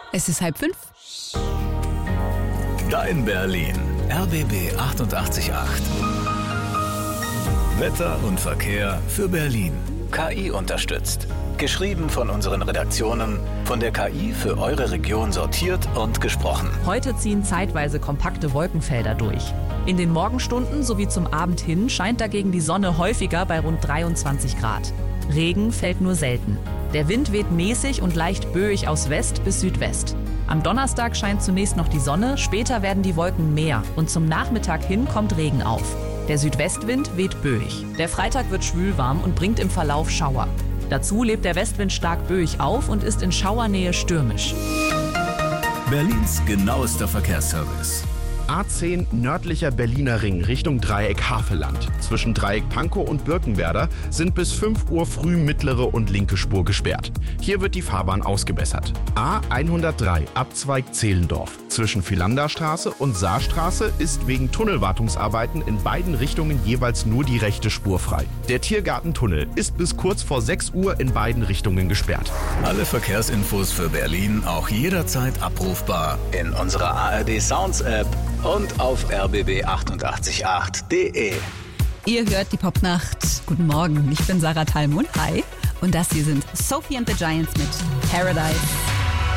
Es ist 4:30. Dein Berlin. RBB 88.8. Wetter und Verkehr für Berlin. KI unterstützt. Geschrieben von unseren Redaktionen, von der KI für eure Region sortiert und gesprochen. Heute ziehen zeitweise kompakte Wolkenfelder durch. In den Morgenstunden sowie zum Abend hin scheint dagegen die Sonne häufiger bei rund 23 Grad. Regen fällt nur selten. Der Wind weht mäßig und leicht böig aus West bis Südwest. Am Donnerstag scheint zunächst noch die Sonne, später werden die Wolken mehr und zum Nachmittag hin kommt Regen auf. Der Südwestwind weht böig. Der Freitag wird schwülwarm und bringt im Verlauf Schauer. Dazu lebt der Westwind stark böig auf und ist in Schauernähe stürmisch. Berlins genauester Verkehrsservice. A10 nördlicher Berliner Ring Richtung Dreieck Havelland. Zwischen Dreieck Pankow und Birkenwerder sind bis 5 Uhr früh mittlere und linke Spur gesperrt. Hier wird die Fahrbahn ausgebessert. A103 Abzweig Zehlendorf. Zwischen Philanderstraße und Saarstraße ist wegen Tunnelwartungsarbeiten in beiden Richtungen jeweils nur die rechte Spur frei. Der Tiergartentunnel ist bis kurz vor 6 Uhr in beiden Richtungen gesperrt. Alle Verkehrsinfos für Berlin auch jederzeit abrufbar in unserer ARD Sounds App und auf rbb888.de. Ihr hört die Popnacht. Guten Morgen, ich bin Sarah Thalmund. Hi. Und das hier sind Sophie and the Giants mit Paradise.